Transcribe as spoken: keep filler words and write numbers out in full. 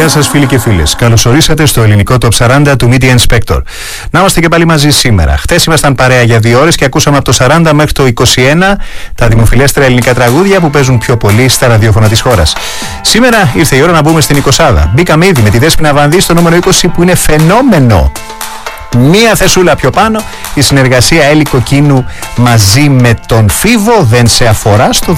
Γεια σας φίλοι και φίλες. Καλώς ορίσατε στο ελληνικό Top σαράντα του Media Inspector. Να είμαστε και πάλι μαζί σήμερα. Χθες ήμασταν παρέα για δύο ώρες και ακούσαμε από το σαράντα μέχρι το είκοσι ένα τα δημοφιλέστερα ελληνικά τραγούδια που παίζουν πιο πολύ στα ραδιόφωνα της χώρας. Σήμερα ήρθε η ώρα να μπούμε στην εικοσάδα. Μπήκαμε ήδη με τη Δέσποινα Βανδύ στο νούμερο είκοσι που είναι φαινόμενο. Μία θεσούλα πιο πάνω, η συνεργασία Έλλη Κοκκίνου μαζί με τον Φίβο δεν σε αφορά στο